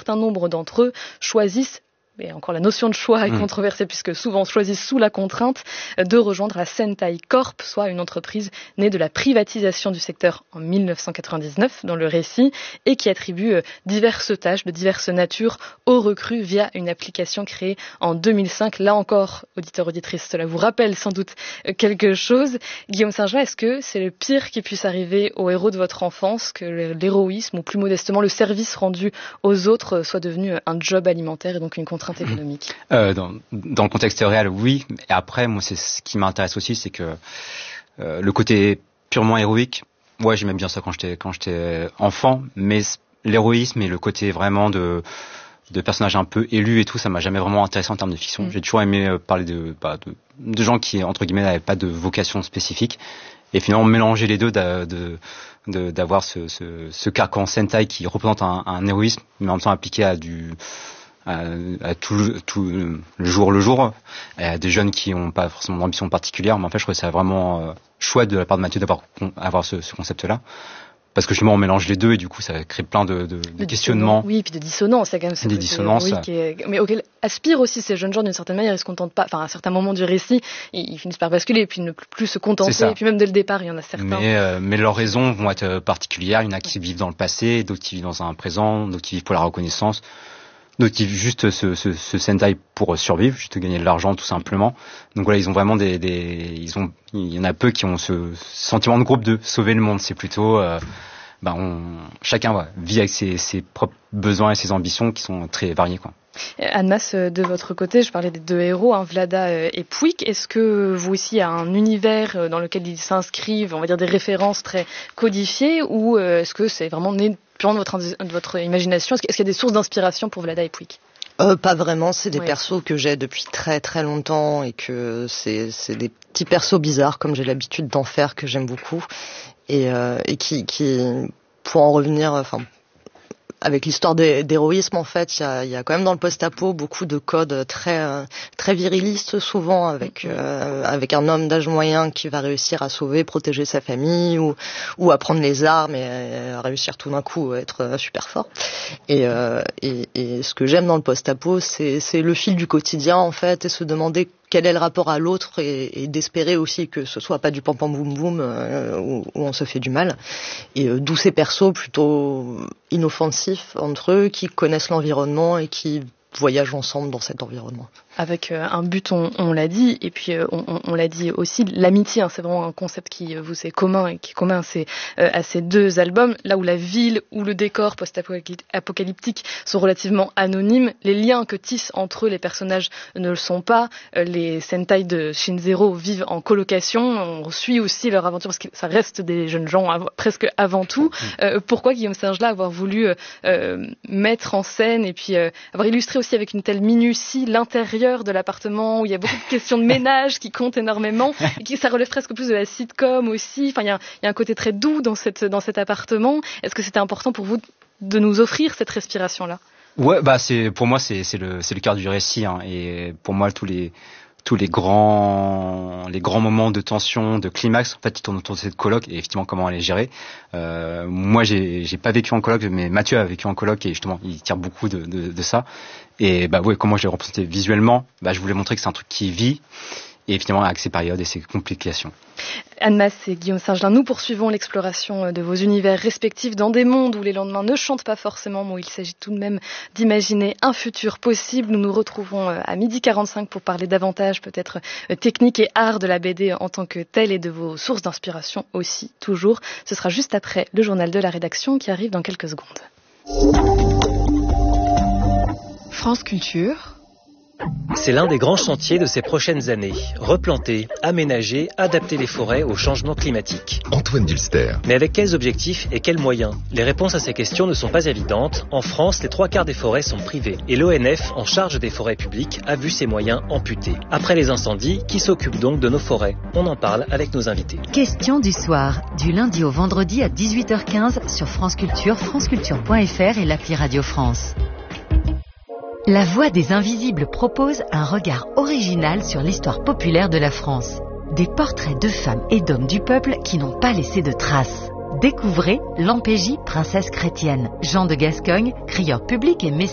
certain nombre d'entre eux choisissent, mais encore la notion de choix est controversée puisque souvent choisissent sous la contrainte de rejoindre la Sentai Corp, soit une entreprise née de la privatisation du secteur en 1999 dans le récit et qui attribue diverses tâches de diverses natures aux recrues via une application créée en 2005. Là encore, auditeurs, auditrices, cela vous rappelle sans doute quelque chose. Guillaume Saint-Gelin, est-ce que c'est le pire qui puisse arriver aux héros de votre enfance, que l'héroïsme ou plus modestement le service rendu aux autres soit devenu un job alimentaire et donc une contrainte économique? Dans le contexte réel, oui. Et après, moi, c'est ce qui m'intéresse aussi, c'est que le côté purement héroïque, ouais, j'aimais bien ça quand j'étais enfant, mais l'héroïsme et le côté vraiment de personnages un peu élus et tout, ça m'a jamais vraiment intéressé en termes de fiction. J'ai toujours aimé parler de gens qui, entre guillemets, n'avaient pas de vocation spécifique. Et finalement, mélanger les deux, d'avoir ce carcan Sentai qui représente un héroïsme, mais en même temps appliqué à tout le jour, à des jeunes qui n'ont pas forcément d'ambition particulière. Mais en fait, je trouvais ça vraiment chouette de la part de Mathieu d'avoir ce concept-là. Parce que justement, on mélange les deux et du coup, ça crée plein de questionnements. Oui, et puis de dissonances. Il y a quand même des dissonances. Mais auquel aspirent aussi ces jeunes gens d'une certaine manière. Ils se contentent pas, enfin, à un certain moment du récit, ils finissent par basculer et puis ne plus se contenter. Et puis même dès le départ, il y en a certains. Mais leurs raisons vont être particulières. Il y en a qui vivent dans le passé, d'autres qui vivent dans un présent, d'autres qui vivent pour la reconnaissance. Donc ils vivent juste ce Sentai pour survivre, juste gagner de l'argent tout simplement. Donc voilà, ils ont vraiment il y en a peu qui ont ce sentiment de groupe de sauver le monde. C'est plutôt chacun vit avec ses propres besoins et ses ambitions qui sont très variées, quoi. Anne-Masse, de votre côté, je parlais des deux héros, Vlada et Pouic. Est-ce que vous aussi, il y a un univers dans lequel ils s'inscrivent, on va dire des références très codifiées, ou est-ce que c'est vraiment né purement de votre imagination? Est-ce qu'il y a des sources d'inspiration pour Vlada et Pouic? Pas vraiment, c'est des persos que j'ai depuis très très longtemps et que c'est des petits persos bizarres comme j'ai l'habitude d'en faire, que j'aime beaucoup et qui pour en revenir, avec l'histoire d'héroïsme, en fait, il y a quand même dans le post-apo beaucoup de codes très virilistes, souvent avec un homme d'âge moyen qui va réussir à sauver, protéger sa famille ou à prendre les armes et à réussir tout d'un coup à être super fort. Et ce que j'aime dans le post-apo, c'est le fil du quotidien, en fait, et se demander quel est le rapport à l'autre et d'espérer aussi que ce soit pas du pam pam boum boum où on se fait du mal. Et d'où ces persos plutôt inoffensifs entre eux, qui connaissent l'environnement et qui voyagent ensemble dans cet environnement. Avec un but, on l'a dit, et puis on l'a dit aussi, l'amitié, c'est vraiment un concept qui vous est commun et qui est commun à ces deux albums, là où la ville ou le décor post-apocalyptique sont relativement anonymes, les liens que tissent entre eux les personnages ne le sont pas. Les Sentai de Shin-Zero vivent en colocation, on suit aussi leur aventure parce que ça reste des jeunes gens presque avant tout. Pourquoi Guillaume Saint-Gelin avoir voulu mettre en scène et puis avoir illustré aussi avec une telle minutie l'intérieur de l'appartement où il y a beaucoup de questions de ménage qui comptent énormément et ça relève presque plus de la sitcom aussi. Enfin, il y a un côté très doux dans cet appartement. Est-ce que c'était important pour vous de nous offrir cette respiration-là? Ouais, pour moi c'est le cœur du récit, et pour moi tous les grands moments de tension, de climax, en fait, ils tournent autour de cette coloc et effectivement comment elle est gérée. Moi, j'ai pas vécu en coloc, mais Mathieu a vécu en coloc et justement, il tire beaucoup de ça. Et comment je l'ai représenté visuellement, je voulais montrer que c'est un truc qui vit et finalement avec ses périodes et ses complications. Anne-Masse et Guillaume Saint-Gelin, nous poursuivons l'exploration de vos univers respectifs dans des mondes où les lendemains ne chantent pas forcément, mais où il s'agit tout de même d'imaginer un futur possible. Nous nous retrouvons à 12h45 pour parler davantage peut-être technique et art de la BD en tant que telle et de vos sources d'inspiration aussi, toujours. Ce sera juste après le journal de la rédaction qui arrive dans quelques secondes. France Culture. C'est l'un des grands chantiers de ces prochaines années. Replanter, aménager, adapter les forêts au changement climatique. Antoine Dulster. Mais avec quels objectifs et quels moyens? Les réponses à ces questions ne sont pas évidentes. En France, les 3/4 des forêts sont privées. Et l'ONF, en charge des forêts publiques, a vu ses moyens amputés. Après les incendies, qui s'occupe donc de nos forêts? On en parle avec nos invités. Question du soir, du lundi au vendredi à 18h15 sur France Culture, franceculture.fr et l'appli Radio France. La Voix des Invisibles propose un regard original sur l'histoire populaire de la France. Des portraits de femmes et d'hommes du peuple qui n'ont pas laissé de traces. Découvrez Lampégie, princesse chrétienne, Jean de Gascogne, crieur public et mécène